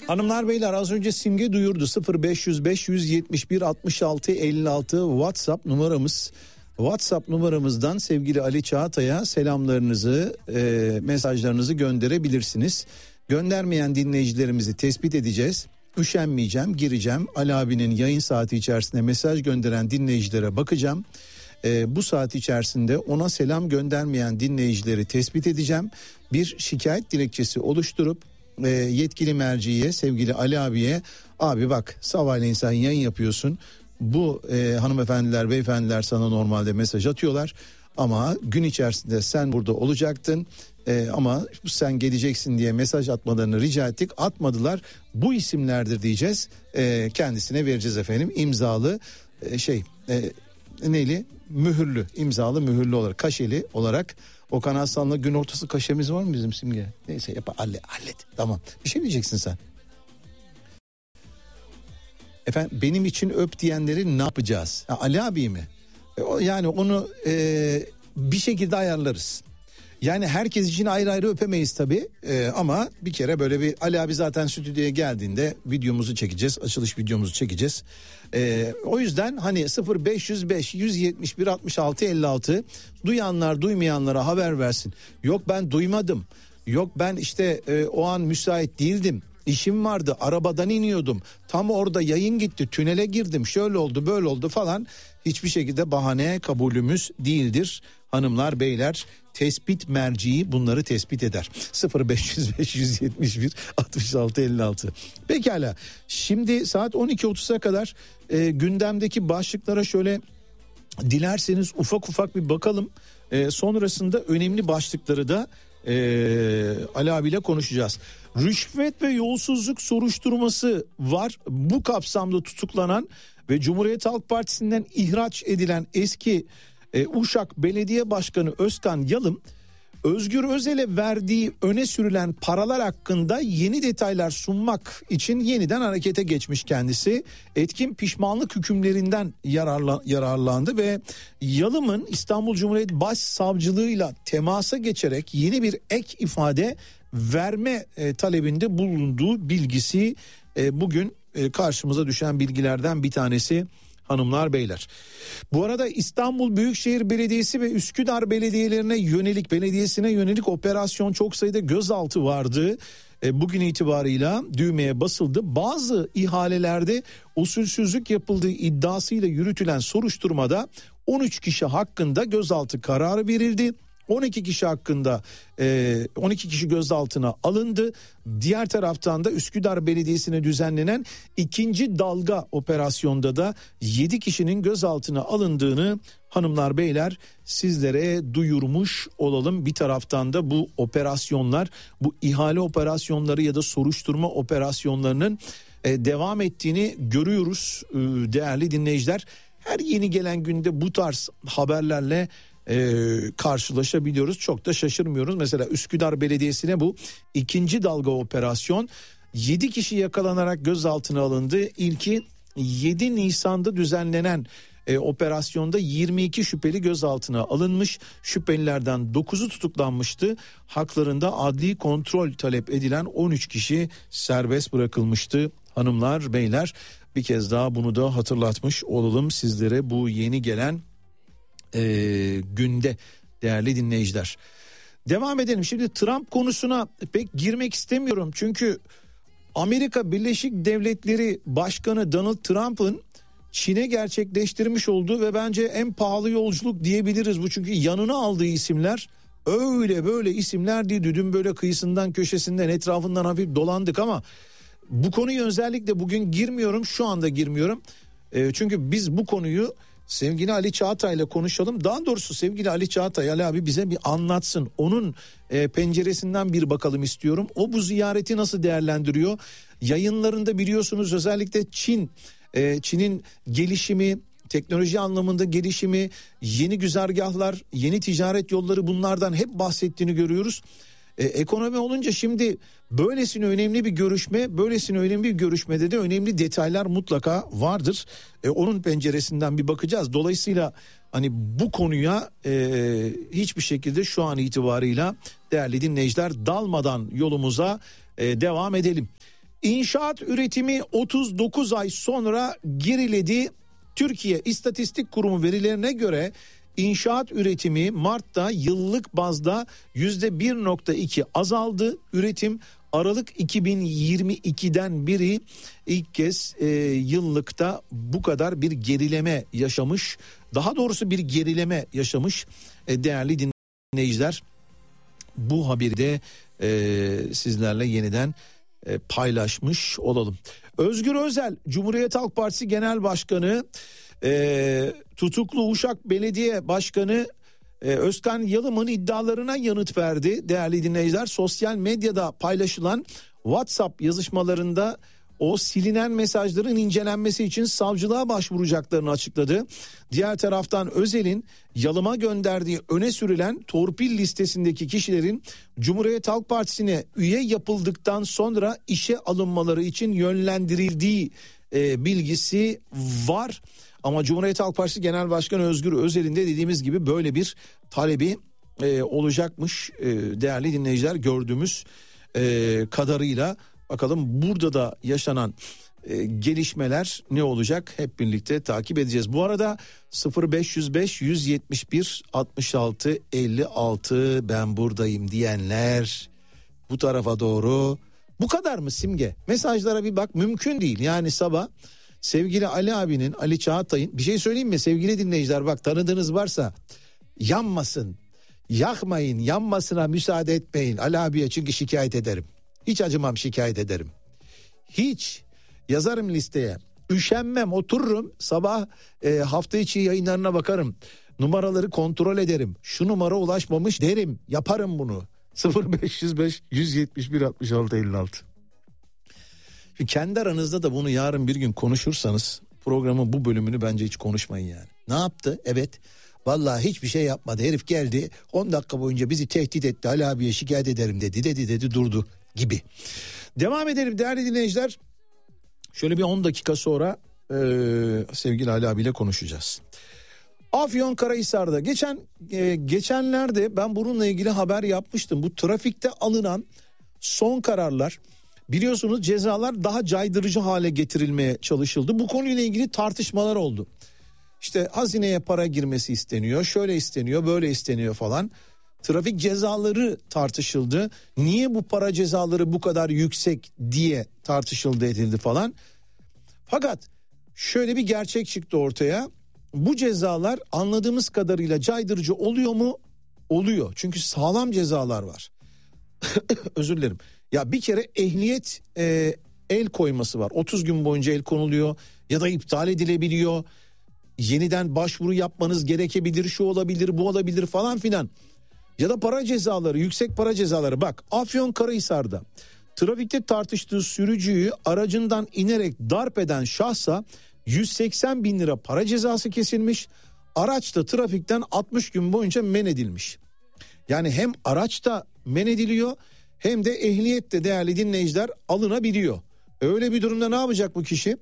Hanımlar beyler, az önce Simge duyurdu. 0505 171 66 56 WhatsApp numaramız. WhatsApp numaramızdan sevgili Ali Çağatay'a selamlarınızı, mesajlarınızı gönderebilirsiniz. Göndermeyen dinleyicilerimizi tespit edeceğiz. Üşenmeyeceğim, gireceğim. Ali abinin yayın saati içerisinde mesaj gönderen dinleyicilere bakacağım. Bu saat içerisinde ona selam göndermeyen dinleyicileri tespit edeceğim. Bir şikayet dilekçesi oluşturup yetkili merciye, sevgili Ali abiye, abi bak sabahleyin sen yayın yapıyorsun. Bu hanımefendiler, beyefendiler sana normalde mesaj atıyorlar. Ama gün içerisinde sen burada olacaktın. Ama sen geleceksin diye mesaj atmalarını rica ettik. Atmadılar. Bu isimlerdir diyeceğiz. Kendisine vereceğiz efendim. İmzalı neyli? Mühürlü. İmzalı mühürlü olarak, kaşeli olarak. Okan Aslan'la gün ortası kaşemiz var mı bizim Simge? Neyse hallet. Tamam. Bir şey diyeceksin sen. Efendim benim için öp diyenleri ne yapacağız? Ali abi mi? Yani onu bir şekilde ayarlarız. Yani herkes için ayrı ayrı öpemeyiz tabii. Ama bir kere böyle bir Ali abi zaten stüdyoya geldiğinde videomuzu çekeceğiz. Açılış videomuzu çekeceğiz. O yüzden hani 0505 171 66 56 duyanlar duymayanlara haber versin. Yok ben duymadım. Yok ben işte o an müsait değildim. İşim vardı, arabadan iniyordum. Tam orada yayın gitti, tünele girdim. Şöyle oldu, böyle oldu falan. Hiçbir şekilde bahane kabulümüz değildir. Hanımlar, beyler, tespit merciği bunları tespit eder. 0505 171 66 56. Pekala. Şimdi saat 12.30'a kadar gündemdeki başlıklara şöyle dilerseniz ufak ufak bir bakalım. Sonrasında önemli başlıkları da Ali abiyle konuşacağız. Rüşvet ve yolsuzluk soruşturması var. Bu kapsamda tutuklanan ve Cumhuriyet Halk Partisi'nden ihraç edilen eski Uşak Belediye Başkanı Özkan Yalım, Özgür Özel'e verdiği öne sürülen paralar hakkında yeni detaylar sunmak için yeniden harekete geçmiş kendisi. Etkin pişmanlık hükümlerinden yararlandı ve Yalım'ın İstanbul Cumhuriyet Başsavcılığıyla temasa geçerek yeni bir ek ifade verme talebinde bulunduğu bilgisi bugün karşımıza düşen bilgilerden bir tanesi. Hanımlar, beyler. Bu arada İstanbul Büyükşehir Belediyesi ve Üsküdar belediyesine yönelik operasyon çok sayıda gözaltı vardı. Bugün itibarıyla düğmeye basıldı. Bazı ihalelerde usulsüzlük yapıldığı iddiasıyla yürütülen soruşturmada 13 kişi hakkında gözaltı kararı verildi. 12 kişi hakkında 12 kişi gözaltına alındı. Diğer taraftan da Üsküdar Belediyesi'ne düzenlenen ikinci dalga operasyonda da 7 kişinin gözaltına alındığını hanımlar, beyler sizlere duyurmuş olalım. Bir taraftan da bu operasyonlar, bu ihale operasyonları ya da soruşturma operasyonlarının devam ettiğini görüyoruz değerli dinleyiciler. Her yeni gelen günde bu tarz haberlerle karşılaşabiliyoruz. Çok da şaşırmıyoruz. Mesela Üsküdar Belediyesi'ne bu ikinci dalga operasyon, 7 kişi yakalanarak gözaltına alındı. İlki 7 Nisan'da düzenlenen operasyonda 22 şüpheli gözaltına alınmış. Şüphelilerden 9'u tutuklanmıştı. Haklarında adli kontrol talep edilen 13 kişi serbest bırakılmıştı. Hanımlar, beyler, bir kez daha bunu da hatırlatmış olalım sizlere bu yeni gelen günde değerli dinleyiciler. Devam edelim. Şimdi Trump konusuna pek girmek istemiyorum. Çünkü Amerika Birleşik Devletleri Başkanı Donald Trump'ın Çin'e gerçekleştirmiş olduğu ve bence en pahalı yolculuk diyebiliriz bu. Çünkü yanına aldığı isimler öyle böyle isimler değil. Dün böyle kıyısından köşesinden etrafından hafif dolandık ama bu konuyu özellikle bugün girmiyorum. Şu anda girmiyorum. Çünkü biz bu konuyu sevgili Ali Çağatay'la konuşalım. Daha doğrusu sevgili Ali Çağatay, Ali abi bize bir anlatsın. Onun penceresinden bir bakalım istiyorum. O bu ziyareti nasıl değerlendiriyor? Yayınlarında biliyorsunuz özellikle Çin'in gelişimi, teknoloji anlamında gelişimi, yeni güzergahlar, yeni ticaret yolları, bunlardan hep bahsettiğini görüyoruz. Ekonomi olunca şimdi böylesine önemli bir görüşmede de önemli detaylar mutlaka vardır. Onun penceresinden bir bakacağız. Dolayısıyla hani bu konuya hiçbir şekilde şu an itibarıyla değerli dinleyiciler dalmadan yolumuza devam edelim. İnşaat üretimi 39 ay sonra geriledi. Türkiye İstatistik Kurumu verilerine göre İnşaat üretimi Mart'ta yıllık bazda %1.2 azaldı. Üretim Aralık 2022'den beri ilk kez yıllıkta bu kadar bir gerileme yaşamış. Daha doğrusu bir gerileme yaşamış değerli dinleyiciler. Bu haberi de sizlerle yeniden paylaşmış olalım. Özgür Özel, Cumhuriyet Halk Partisi Genel Başkanı, tutuklu Uşak Belediye Başkanı Özkan Yalım'ın iddialarına yanıt verdi. Değerli dinleyiciler, sosyal medyada paylaşılan WhatsApp yazışmalarında o silinen mesajların incelenmesi için savcılığa başvuracaklarını açıkladı. Diğer taraftan Özel'in Yalım'a gönderdiği öne sürülen torpil listesindeki kişilerin Cumhuriyet Halk Partisi'ne üye yapıldıktan sonra işe alınmaları için yönlendirildiği bilgisi var. Ama Cumhuriyet Halk Partisi Genel Başkanı Özgür Özel'in de dediğimiz gibi böyle bir talebi olacakmış değerli dinleyiciler, gördüğümüz kadarıyla. Bakalım burada da yaşanan gelişmeler ne olacak, hep birlikte takip edeceğiz. Bu arada 0505 171 66 56 ben buradayım diyenler bu tarafa doğru. Bu kadar mı Simge? Mesajlara bir bak, mümkün değil. Yani sabah sevgili Ali abinin, Ali Çağatay'ın, bir şey söyleyeyim mi sevgili dinleyiciler, bak tanıdığınız varsa yanmasın, yakmayın, yanmasına müsaade etmeyin Ali abiye, çünkü şikayet ederim. Hiç acımam, şikayet ederim. Hiç, yazarım listeye. Üşenmem, otururum sabah hafta içi yayınlarına bakarım. Numaraları kontrol ederim. Şu numara ulaşmamış derim. Yaparım bunu. 0505 171 66 56. Kendi aranızda da bunu yarın bir gün konuşursanız, programın bu bölümünü bence hiç konuşmayın yani. Ne yaptı? Evet. Vallahi hiçbir şey yapmadı. Herif geldi 10 dakika boyunca bizi tehdit etti. Ali abiye şikayet ederim dedi durdu gibi. Devam edelim değerli dinleyiciler. Şöyle bir 10 dakika sonra sevgili Ali abiyle konuşacağız. Afyonkarahisar'da geçenlerde ben bununla ilgili haber yapmıştım. Bu trafikte alınan son kararlar, biliyorsunuz cezalar daha caydırıcı hale getirilmeye çalışıldı. Bu konuyla ilgili tartışmalar oldu. İşte hazineye para girmesi isteniyor, şöyle isteniyor, böyle isteniyor falan. Trafik cezaları tartışıldı. Niye bu para cezaları bu kadar yüksek diye tartışıldı, edildi falan. Fakat şöyle bir gerçek çıktı ortaya. Bu cezalar anladığımız kadarıyla caydırıcı oluyor mu? Oluyor. Çünkü sağlam cezalar var. Özür dilerim. Ya bir kere ehliyet el koyması var. 30 gün boyunca el konuluyor ya da iptal edilebiliyor. Yeniden başvuru yapmanız gerekebilir, şu olabilir, bu olabilir falan filan. Ya da para cezaları, yüksek para cezaları. Bak, Afyonkarahisar'da trafikte tartıştığı sürücüyü aracından inerek darp eden şahsa 180 bin lira para cezası kesilmiş. Araç da trafikten 60 gün boyunca men edilmiş. Yani hem araçta men ediliyor hem de ehliyet de değerli dinleyiciler alınabiliyor. Öyle bir durumda ne yapacak bu kişi?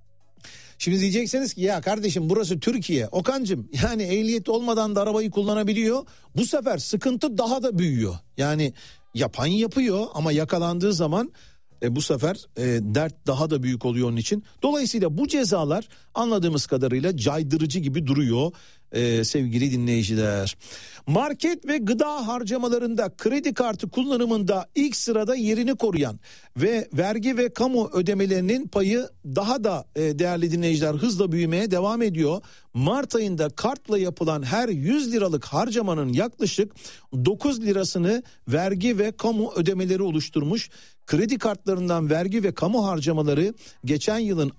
Şimdi diyeceksiniz ki ya kardeşim burası Türkiye. Okan'cığım yani ehliyet olmadan da arabayı kullanabiliyor. Bu sefer sıkıntı daha da büyüyor. Yani yapan yapıyor ama yakalandığı zaman bu sefer dert daha da büyük oluyor onun için. Dolayısıyla bu cezalar anladığımız kadarıyla caydırıcı gibi duruyor sevgili dinleyiciler. Market ve gıda harcamalarında kredi kartı kullanımında ilk sırada yerini koruyan ve vergi ve kamu ödemelerinin payı daha da değerli dinleyiciler hızla büyümeye devam ediyor. Mart ayında kartla yapılan her 100 liralık harcamanın yaklaşık 9 lirasını vergi ve kamu ödemeleri oluşturmuş. Kredi kartlarından vergi ve kamu harcamaları geçen yılın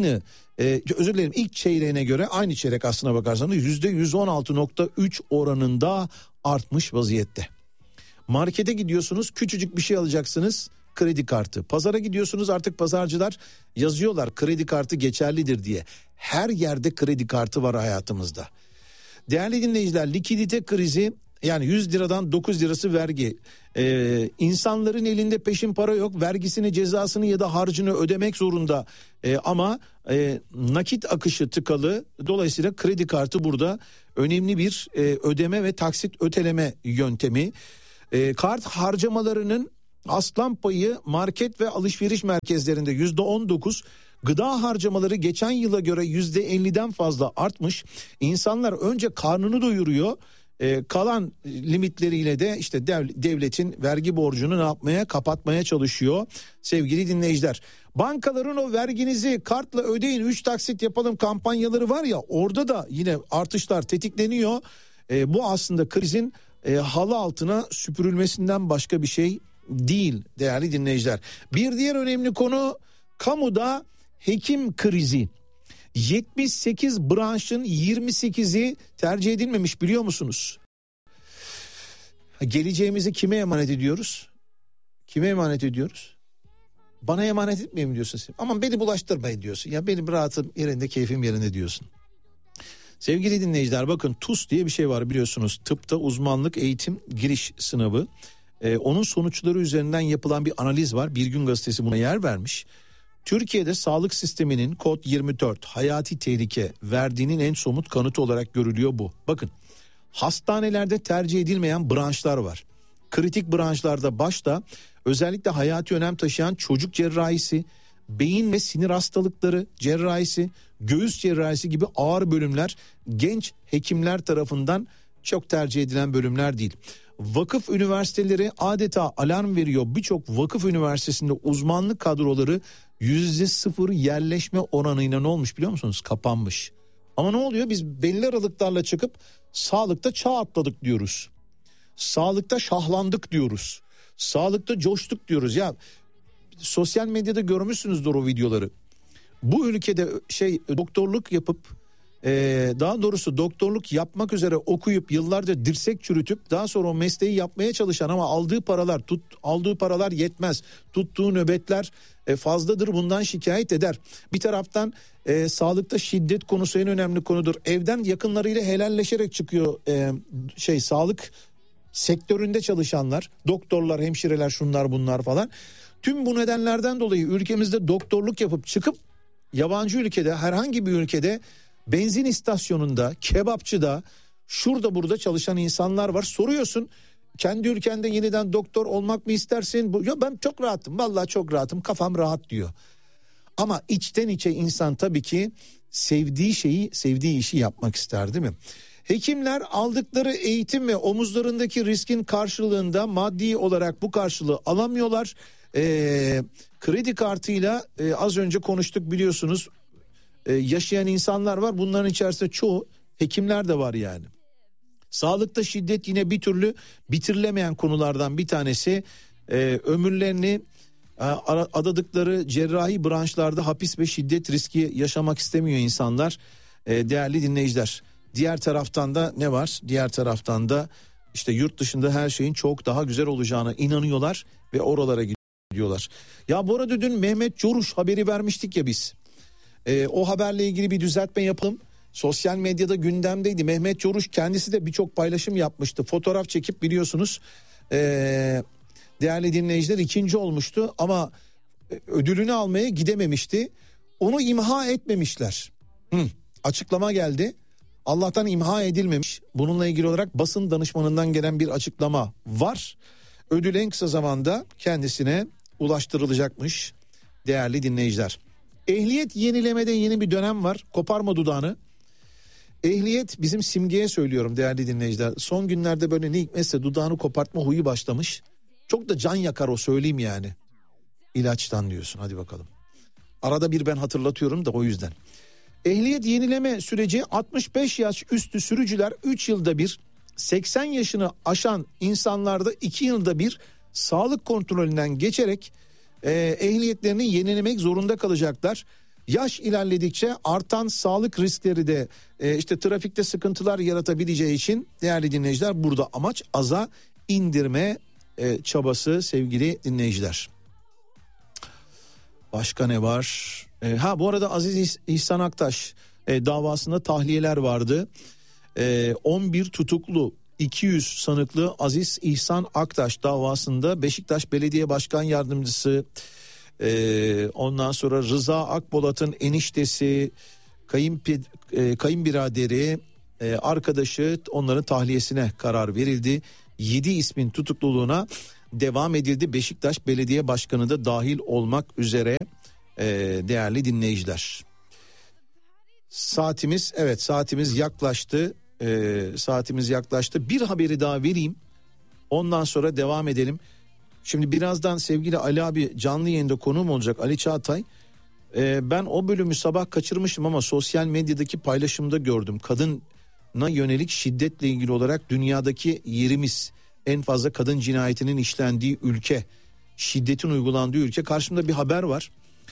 ilk çeyreğine göre aynı çeyrek aslına bakarsanız %116.3 oranında artmış vaziyette. Markete gidiyorsunuz, küçücük bir şey alacaksınız, kredi kartı. Pazara gidiyorsunuz, artık pazarcılar yazıyorlar kredi kartı geçerlidir diye. Her yerde kredi kartı var hayatımızda. Değerli dinleyiciler, likidite krizi, yani 100 liradan 9 lirası vergi. İnsanların elinde peşin para yok. Vergisini, cezasını ya da harcını ödemek zorunda. Ama nakit akışı tıkalı. Dolayısıyla kredi kartı burada önemli bir ödeme ve taksit öteleme yöntemi. Kart harcamalarının Aslan payı market ve alışveriş merkezlerinde %19, gıda harcamaları geçen yıla göre %50'den fazla artmış. İnsanlar önce karnını doyuruyor, kalan limitleriyle de işte devletin vergi borcunu ne yapmaya, kapatmaya çalışıyor sevgili dinleyiciler. Bankaların o verginizi kartla ödeyin 3 taksit yapalım kampanyaları var ya, orada da yine artışlar tetikleniyor. Bu aslında krizin halı altına süpürülmesinden başka bir şey değil değerli dinleyiciler. Bir diğer önemli konu kamuda hekim krizi. 78 branşın 28'i tercih edilmemiş, biliyor musunuz? Geleceğimizi kime emanet ediyoruz? Kime emanet ediyoruz? Bana emanet etmeyeyim diyorsun sen. Aman beni bulaştırmayın diyorsun. Ya benim rahatım yerinde, keyfim yerinde diyorsun. Sevgili dinleyiciler, bakın TUS diye bir şey var biliyorsunuz. Tıpta uzmanlık eğitim giriş sınavı. Onun sonuçları üzerinden yapılan bir analiz var. Bir Gün Gazetesi buna yer vermiş. Türkiye'de sağlık sisteminin kod 24 hayati tehlike verdiğinin en somut kanıtı olarak görülüyor bu. Bakın, hastanelerde tercih edilmeyen branşlar var. Kritik branşlarda başta özellikle hayati önem taşıyan çocuk cerrahisi, beyin ve sinir hastalıkları cerrahisi, göğüs cerrahisi gibi ağır bölümler genç hekimler tarafından çok tercih edilen bölümler değil. Vakıf üniversiteleri adeta alarm veriyor. Birçok vakıf üniversitesinde uzmanlık kadroları %0 yerleşme oranıyla ne olmuş biliyor musunuz? Kapanmış. Ama ne oluyor? Biz belli aralıklarla çıkıp sağlıkta çağ atladık diyoruz. Sağlıkta şahlandık diyoruz. Sağlıkta coştuk diyoruz. Ya sosyal medyada görmüşsünüzdür o videoları. Bu ülkede doktorluk yapıp daha doğrusu doktorluk yapmak üzere okuyup yıllarca dirsek çürütüp daha sonra o mesleği yapmaya çalışan ama aldığı paralar yetmez. Tuttuğu nöbetler fazladır, bundan şikayet eder. Bir taraftan sağlıkta şiddet konusu en önemli konudur. Evden yakınlarıyla helalleşerek çıkıyor sağlık sektöründe çalışanlar, doktorlar, hemşireler, şunlar bunlar falan. Tüm bu nedenlerden dolayı ülkemizde doktorluk yapıp çıkıp yabancı ülkede, herhangi bir ülkede benzin istasyonunda, kebapçıda, şurada burada çalışan insanlar var. Soruyorsun, kendi ülkende yeniden doktor olmak mı istersin? Ya ben çok rahatım, vallahi çok rahatım, kafam rahat diyor. Ama içten içe insan tabii ki sevdiği işi yapmak ister, değil mi? Hekimler aldıkları eğitim ve omuzlarındaki riskin karşılığında maddi olarak bu karşılığı alamıyorlar. Kredi kartıyla az önce konuştuk biliyorsunuz, yaşayan insanlar var. Bunların içerisinde çoğu hekimler de var yani. Sağlıkta şiddet yine bir türlü bitirilemeyen konulardan bir tanesi. Ömürlerini adadıkları cerrahi branşlarda hapis ve şiddet riski yaşamak istemiyor insanlar. Değerli dinleyiciler, diğer taraftan da ne var? Diğer taraftan da işte yurt dışında her şeyin çok daha güzel olacağına inanıyorlar ve oralara gidiyorlar. Ya bu arada dün Mehmet Coruş haberi vermiştik ya biz. O haberle ilgili bir düzeltme yapalım. Sosyal medyada gündemdeydi. Mehmet Coruş kendisi de birçok paylaşım yapmıştı. Fotoğraf çekip biliyorsunuz değerli dinleyiciler 2. olmuştu ama ödülünü almaya gidememişti. Onu imha etmemişler. Açıklama geldi. Allah'tan imha edilmemiş. Bununla ilgili olarak basın danışmanından gelen bir açıklama var. Ödül en kısa zamanda kendisine ulaştırılacakmış değerli dinleyiciler. Ehliyet yenilemede yeni bir dönem var. Koparma dudağını. Ehliyet, bizim Simge'ye söylüyorum değerli dinleyiciler. Son günlerde böyle ne hikmetse dudağını kopartma huyu başlamış. Çok da can yakar o, söyleyeyim yani. İlaçtan diyorsun, hadi bakalım. Arada bir ben hatırlatıyorum da o yüzden. Ehliyet yenileme süreci 65 yaş üstü sürücüler 3 yılda bir, 80 yaşını aşan insanlarda 2 yılda bir sağlık kontrolünden geçerek ehliyetlerini yenilemek zorunda kalacaklar. Yaş ilerledikçe artan sağlık riskleri de işte trafikte sıkıntılar yaratabileceği için değerli dinleyiciler, burada amaç aza indirme çabası sevgili dinleyiciler. Başka ne var? Bu arada Aziz İhsan Aktaş davasında tahliyeler vardı. 11 tutuklu 200 sanıklı Aziz İhsan Aktaş davasında Beşiktaş Belediye Başkan Yardımcısı, ondan sonra Rıza Akbolat'ın eniştesi, kayınbiraderi, arkadaşı, onların tahliyesine karar verildi. 7 ismin tutukluluğuna devam edildi. Beşiktaş Belediye Başkanı da dahil olmak üzere değerli dinleyiciler. Saatimiz yaklaştı. Saatimiz yaklaştı. Bir haberi daha vereyim. Ondan sonra devam edelim. Şimdi birazdan sevgili Ali abi canlı yayında konuğum olacak, Ali Çağatay. Ben o bölümü sabah kaçırmıştım ama sosyal medyadaki paylaşımda gördüm. Kadına yönelik şiddetle ilgili olarak dünyadaki yerimiz, en fazla kadın cinayetinin işlendiği ülke, şiddetin uygulandığı ülke. Karşımda bir haber var.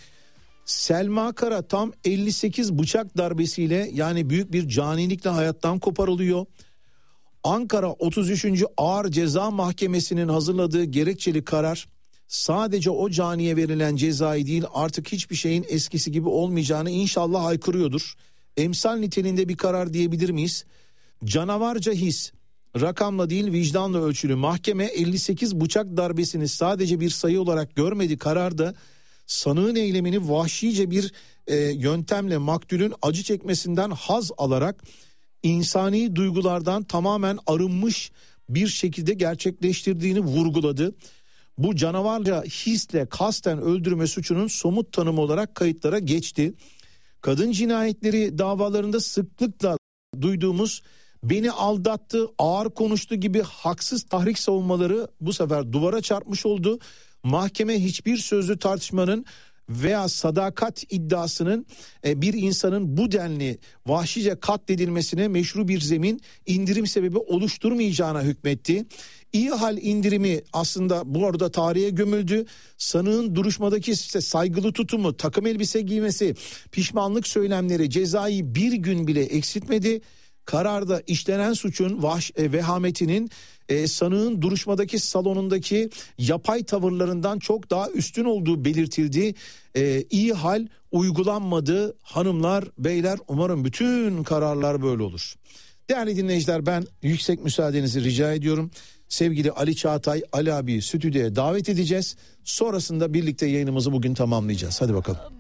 Selma Kara tam 58 bıçak darbesiyle, yani büyük bir canilikle hayattan koparılıyor. Ankara 33. Ağır Ceza Mahkemesi'nin hazırladığı gerekçeli karar sadece o caniye verilen cezayı değil, artık hiçbir şeyin eskisi gibi olmayacağını inşallah haykırıyordur. Emsal niteliğinde bir karar diyebilir miyiz? Canavarca his, rakamla değil vicdanla ölçülü. Mahkeme 58 bıçak darbesini sadece bir sayı olarak görmedi. Kararda sanığın eylemini vahşice bir yöntemle maktulün acı çekmesinden haz alarak insani duygulardan tamamen arınmış bir şekilde gerçekleştirdiğini vurguladı. Bu canavarca hisle kasten öldürme suçunun somut tanımı olarak kayıtlara geçti. Kadın cinayetleri davalarında sıklıkla duyduğumuz beni aldattı, ağır konuştu gibi haksız tahrik savunmaları bu sefer duvara çarpmış oldu. Mahkeme hiçbir sözlü tartışmanın veya sadakat iddiasının bir insanın bu denli vahşice katledilmesine meşru bir zemin, indirim sebebi oluşturmayacağına hükmetti. İyi hal indirimi aslında bu arada tarihe gömüldü. Sanığın duruşmadaki saygılı tutumu, takım elbise giymesi, pişmanlık söylemleri cezayı bir gün bile eksiltmedi. Kararda işlenen suçun vehametinin sanığın duruşmadaki salonundaki yapay tavırlarından çok daha üstün olduğu belirtildi. İyi hal uygulanmadı. Hanımlar, beyler, umarım bütün kararlar böyle olur. Değerli dinleyiciler, ben yüksek müsaadenizi rica ediyorum. Sevgili Ali Çağatay, Ali abiyi stüdyoya davet edeceğiz. Sonrasında birlikte yayınımızı bugün tamamlayacağız. Hadi bakalım.